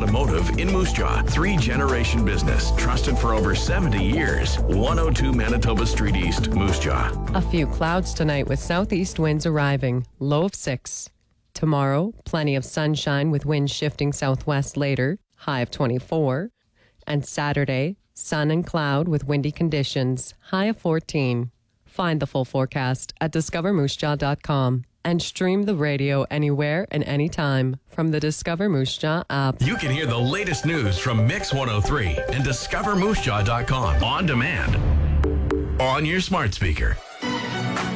Automotive in Moose Jaw. 3-generation business, trusted for over 70 years. 102 Manitoba Street East, Moose Jaw. A few clouds tonight with southeast winds arriving. Low of 6. Tomorrow, plenty of sunshine with winds shifting southwest later. High of 24. And Saturday, sun and cloud with windy conditions. High of 14. Find the full forecast at discovermoosejaw.com and stream the radio anywhere and anytime from the Discover Moose Jaw app. You can hear the latest news from Mix 103 and discovermoosejaw.com on demand on your smart speaker.